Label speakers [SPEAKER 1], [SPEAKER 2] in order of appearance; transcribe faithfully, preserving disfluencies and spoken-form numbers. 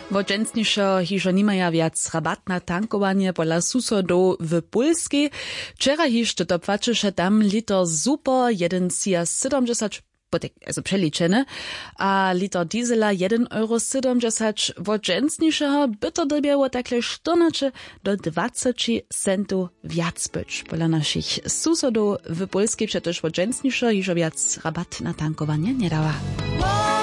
[SPEAKER 1] Wodźensnišo hižo nimaja viac rabat na tankowanie pola susodów w Pólskiej. Wczera hižto to płaczyše tam liter super jeden cia siedemdziesiąt, potek, also przeliczene, a liter diesela jeden euro siedemdziesiąt. Wodźensnišeho by to dobiało takle czternaście do dwadzieścia centów viac być. Pola naszych susodów w Pólskiej przecież wodźensnišo hižo viac rabat na tankowanie nie dała.